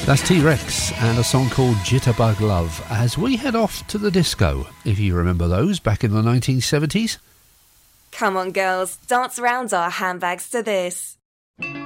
That's T-Rex and a song called Jitterbug Love as we head off to the disco, if you remember those back in the 1970s. Come on, girls, dance around our handbags to this.